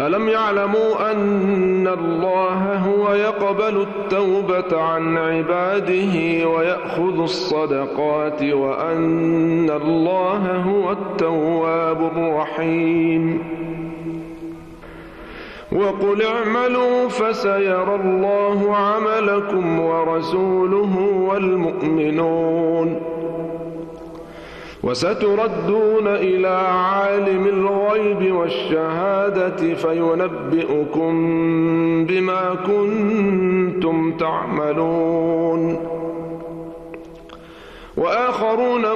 ألم يعلموا أن الله هو يقبل التوبة عن عباده ويأخذ الصدقات وأن الله هو التواب الرحيم وقل اعملوا فسيرى الله عملكم ورسوله والمؤمنون وستردون إلى عالم الغيب والشهادة فينبئكم بما كنتم تعملون وآخرون